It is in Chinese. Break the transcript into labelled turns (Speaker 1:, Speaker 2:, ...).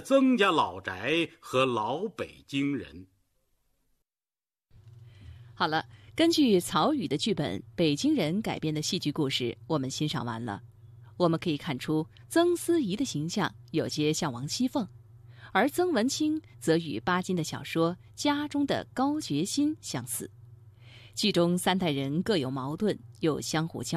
Speaker 1: 曾家老宅和老北京人。
Speaker 2: 好了，根据曹禺的剧本《北京人》改编的戏剧故事，我们欣赏完了。我们可以看出，曾思怡的形象有些像王熙凤，而曾文清则与巴金的小说《家中的高觉新》相似。剧中三代人各有矛盾，又相互交